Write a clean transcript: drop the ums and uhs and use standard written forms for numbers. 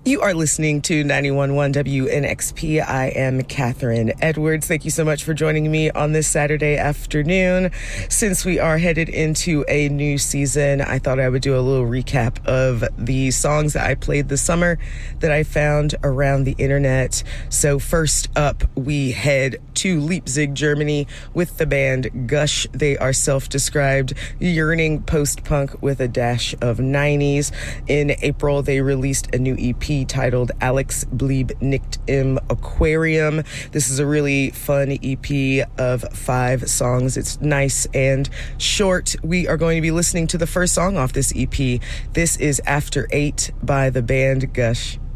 You are listening to 91.1 WNXP. I am Catherine Edwards. Thank you so much for joining me on this Saturday afternoon. Since we are headed into a new season, I thought I would do a little recap of the songs that I played this summer that I found around the internet. So first up, we head to Leipzig, Germany with the band Gush. They are self-described yearning post-punk with a dash of 90s. In April, they released a new EP titled Alex Blieb Nicht im Aquarium. This is a really fun EP of 5 songs. It's nice and short. We are going to be listening to the first song off this EP. This is After 8 by the band Gush.